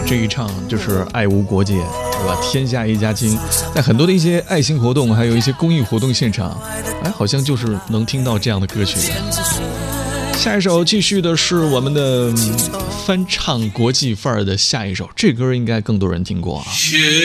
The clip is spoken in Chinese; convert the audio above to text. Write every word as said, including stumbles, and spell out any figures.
这一唱就是爱无国界，对吧？天下一家亲，在很多的一些爱心活动，还有一些公益活动现场，哎，好像就是能听到这样的歌曲的。下一首继续的是我们的翻唱国际范儿的下一首，这歌应该更多人听过啊。